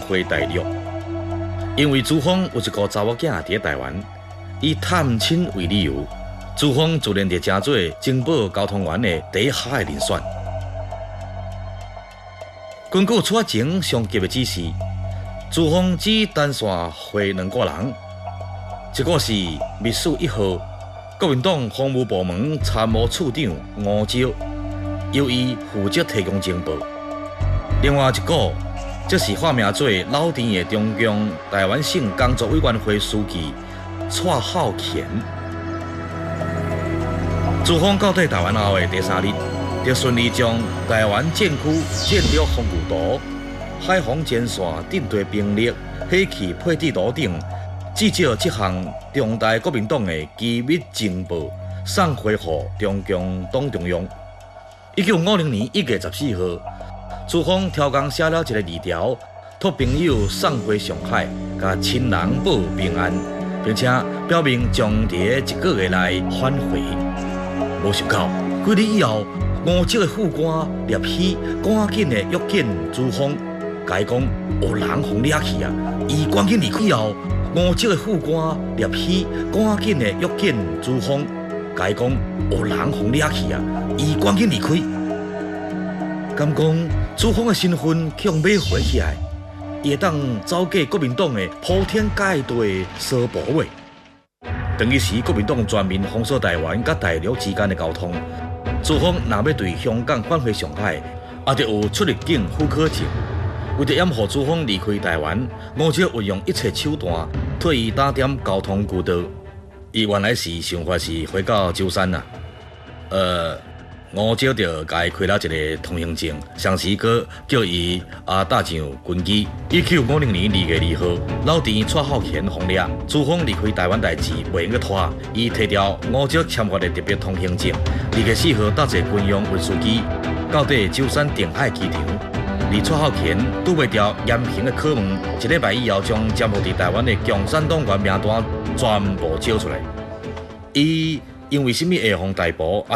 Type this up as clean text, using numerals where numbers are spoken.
回大陆。因为朱峰有一个查某囝伫台湾，以探亲为理由，朱峰自然就成做情报交通员的第一号的人选。根据出发前上级的指示，朱峰只单线回2个人，一个是秘书1号，国民党法务部门参谋处长吴招，由伊负责提供情报；另外一个，则是化名做老田的中共台湾省工作委员会书记蔡浩乾。朱峰到底台湾后的第3日，就顺利将台湾战区战略防御图、海防前线阵地兵力、火器配置图等，至少7项重大国民党的机密情报送回予中共党中央。1950年1月14号。朱峰超工写了一个字条，托朋友送回上海，甲亲人报平安，并且表明将伫1个月内返回。无想到几日以后，吴招的副官聂喜赶紧的约见朱峰，甲伊讲有人互掠去啊！伊赶紧离开以后，吴招的副官聂喜赶紧的约见朱峰，甲伊讲有人互掠去啊！伊赶紧离开。敢讲朱峰的身份去用买回起来，伊会当走过国民党的铺天盖地搜捕话。当时国民党全面封锁台湾甲大陆之间的交通，朱峰若要对香港返回上海，也得有出入境许可证。为着掩护朱峰离开台湾，吴招运用一切手段替伊打点交通渠道。伊原来是想法是回到舟山呐，吴招就甲伊开了一个通行证，上时阁叫伊搭上军机。1950年2月2号，老田蔡浩乾封掠，朱峰离开台湾代志袂用去拖，伊摕掉吴招签发的特别通行证，2月4号搭坐军用运输机到伫舟山定海机场。而蔡浩乾拄袂掉严刑的拷问，1礼拜以后将潜伏伫台湾的共产党员名单全部招出来。伊因为甚物会互逮捕，